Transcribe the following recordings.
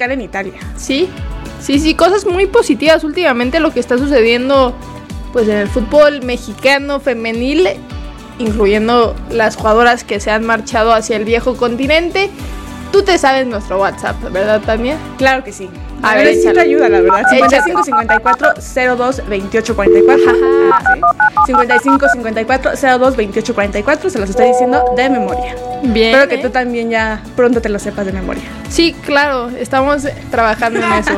practicar en Italia. Sí, cosas muy positivas últimamente lo que está sucediendo pues en el fútbol mexicano femenil, incluyendo las jugadoras que se han marchado hacia el viejo continente. Tú te sabes nuestro WhatsApp, ¿verdad, Tania? Claro que sí. A ver, necesito ayuda, la verdad. 55 54 02 28 44. Sí. 55 54 02 28 44. Se los estoy diciendo de memoria. Bien. Espero que tú también ya pronto te lo sepas de memoria. Sí, claro, estamos trabajando en eso.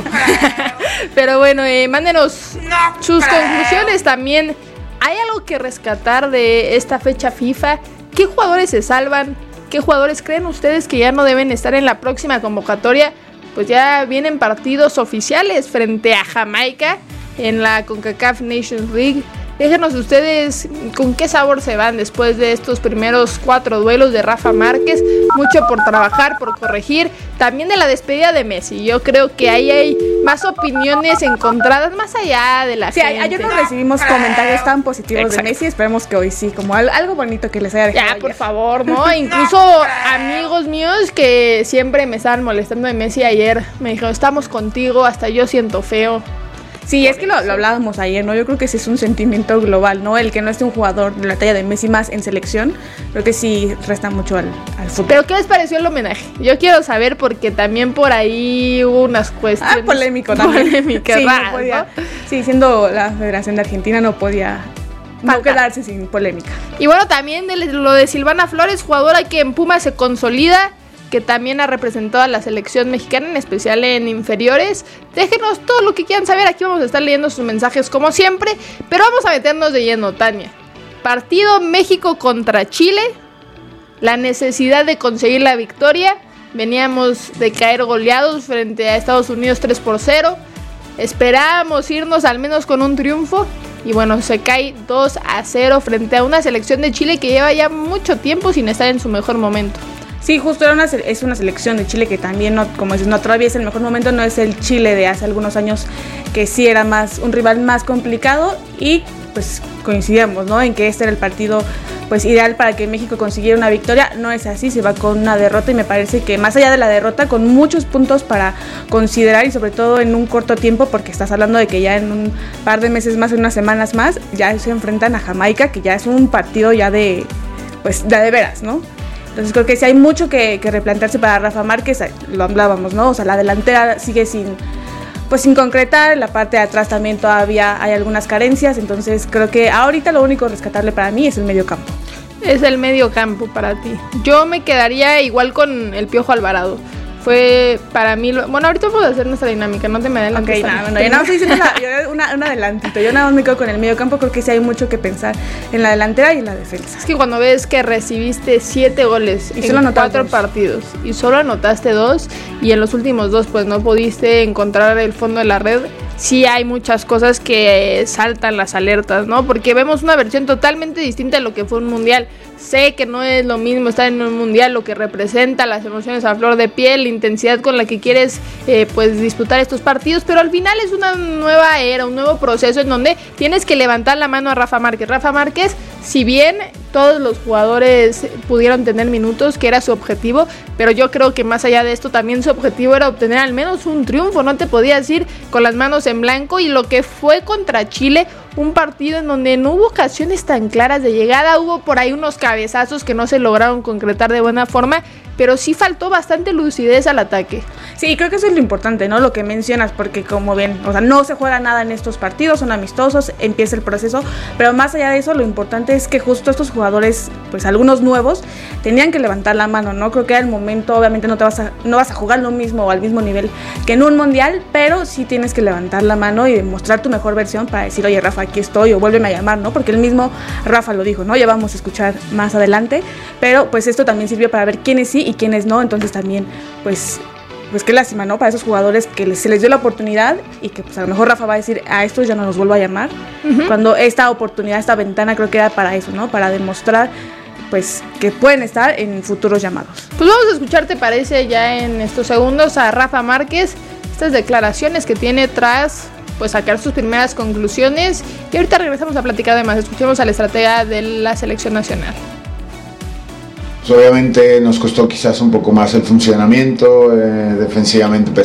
Pero bueno, mándenos sus conclusiones también. ¿Hay algo que rescatar de esta fecha FIFA? ¿Qué jugadores se salvan? ¿Qué jugadores creen ustedes que ya no deben estar en la próxima convocatoria? Pues ya vienen partidos oficiales frente a Jamaica en la CONCACAF Nations League. Déjenos ustedes con qué sabor se van después de estos primeros 4 duelos de Rafa Márquez. Mucho por trabajar, por corregir. También de la despedida de Messi. Yo creo que ahí hay más opiniones encontradas más allá de la gente. Sí, ayer no recibimos comentarios tan positivos de Messi. Esperemos que hoy sí, como algo bonito que les haya dejado. Ya, por favor, ¿no? Incluso amigos míos que siempre me estaban molestando de Messi ayer me dijeron, estamos contigo, hasta yo siento feo. Sí, es que lo hablábamos ayer, ¿no? Yo creo que sí es un sentimiento global, ¿no? El que no esté un jugador de la talla de Messi más en selección, creo que sí resta mucho al fútbol. ¿Pero qué les pareció el homenaje? Yo quiero saber porque también por ahí hubo unas cuestiones... polémico también. Polémicas, sí, raras, no podía, ¿no? Sí, siendo la Federación de Argentina no podía no quedarse sin polémica. Y bueno, también lo de Silvana Flores, jugadora que en Pumas se consolida, que también ha representado a la selección mexicana, en especial en inferiores. Déjenos todo lo que quieran saber, aquí vamos a estar leyendo sus mensajes como siempre, pero vamos a meternos de lleno, Tania. Partido México contra Chile, la necesidad de conseguir la victoria. Veníamos de caer goleados frente a Estados Unidos 3-0, esperábamos irnos al menos con un triunfo, y bueno, se cae 2-0 frente a una selección de Chile que lleva ya mucho tiempo sin estar en su mejor momento. Sí, justo es una selección de Chile que también, no, como dices, no todavía es el mejor momento, no es el Chile de hace algunos años que sí era un rival más complicado, y pues coincidimos, ¿no? En que este era el partido pues ideal para que México consiguiera una victoria. No es así, se va con una derrota, y me parece que más allá de la derrota, con muchos puntos para considerar, y sobre todo en un corto tiempo, porque estás hablando de que ya en un par de meses más, en unas semanas más, ya se enfrentan a Jamaica, que ya es un partido ya de veras, ¿no? Entonces creo que sí hay mucho que replantearse para Rafa Márquez, lo hablábamos, ¿no? O sea, la delantera sigue sin concretar, en la parte de atrás también todavía hay algunas carencias, entonces creo que ahorita lo único rescatable para mí es el medio campo. Es el medio campo para ti. Yo me quedaría igual con el Piojo Alvarado. Fue para mí... Bueno, ahorita vamos a hacer nuestra dinámica, no te me adelantes. Ok, yo no estoy diciendo un adelantito. Yo nada más me quedo con el medio campo. Creo que sí hay mucho que pensar en la delantera y en la defensa. Es que cuando ves que recibiste 7 goles y en 4 partidos y solo anotaste 2, y en los últimos 2 pues no pudiste encontrar el fondo de la red, sí hay muchas cosas que saltan las alertas, ¿no? Porque vemos una versión totalmente distinta de lo que fue un mundial. Sé que no es lo mismo estar en un mundial, lo que representa, las emociones a flor de piel, la intensidad con la que quieres pues disputar estos partidos, pero al final es una nueva era, un nuevo proceso en donde tienes que levantar la mano a Rafa Márquez. Rafa Márquez, si bien todos los jugadores pudieron tener minutos, que era su objetivo, pero yo creo que más allá de esto también su objetivo era obtener al menos un triunfo. No te podías ir con las manos en blanco, y lo que fue contra Chile, un partido en donde no hubo ocasiones tan claras de llegada, hubo por ahí unos cabezazos que no se lograron concretar de buena forma, pero sí faltó bastante lucidez al ataque. Sí, creo que eso es lo importante, ¿no? Lo que mencionas, porque como ven, o sea, no se juega nada en estos partidos, son amistosos, empieza el proceso, pero más allá de eso, lo importante es que justo estos jugadores, pues algunos nuevos, tenían que levantar la mano, ¿no? Creo que era el momento, obviamente no vas a jugar lo mismo o al mismo nivel que en un mundial, pero sí tienes que levantar la mano y demostrar tu mejor versión para decir, oye, Rafa, aquí estoy, o vuélveme a llamar, ¿no? Porque el mismo Rafa lo dijo, ¿no? Ya vamos a escuchar más adelante, pero pues esto también sirvió para ver quiénes sí y quiénes no, entonces también, pues qué lástima, ¿no? Para esos jugadores que se les dio la oportunidad, y que pues a lo mejor Rafa va a decir, a estos ya no los vuelvo a llamar, cuando esta oportunidad, esta ventana creo que era para eso, ¿no? Para demostrar pues que pueden estar en futuros llamados. Pues vamos a escuchar, ¿te parece? Ya en estos segundos a Rafa Márquez, estas declaraciones que tiene tras pues sacar sus primeras conclusiones, y ahorita regresamos a platicar además. Escuchemos al estratega de la selección nacional. Pues obviamente nos costó quizás un poco más el funcionamiento, defensivamente